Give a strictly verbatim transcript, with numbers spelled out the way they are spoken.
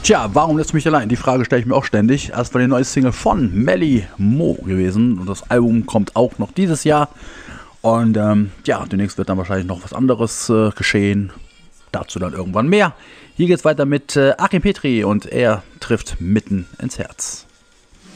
Tja, warum lässt mich allein? Die Frage stelle ich mir auch ständig. Erst war die neue Single von Melly Mo gewesen und das Album kommt auch noch dieses Jahr. Und ähm, ja, demnächst wird dann wahrscheinlich noch was anderes äh, geschehen. Dazu dann irgendwann mehr. Hier geht's weiter mit äh, Achim Petri und er trifft mitten ins Herz.